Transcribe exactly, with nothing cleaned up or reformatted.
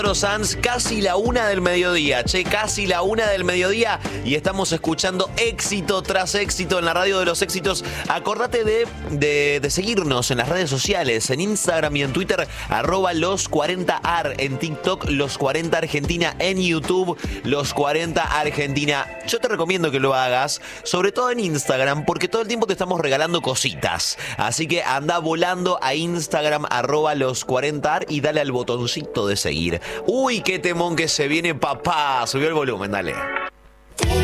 Sanz, casi la una del mediodía, che, casi la una del mediodía y estamos escuchando éxito tras éxito en la radio de los éxitos. Acordate de, de, de seguirnos en las redes sociales, en Instagram y en Twitter, arroba los cuarenta ar, en TikTok los cuarenta Argentina, en YouTube los cuarenta Argentina. Yo te recomiendo que lo hagas, sobre todo en Instagram, porque todo el tiempo te estamos regalando cositas. Así que anda volando a Instagram, arroba los cuarenta ar y dale al botoncito de seguir. Uy, qué temón que se viene, papá. Subió el volumen, dale.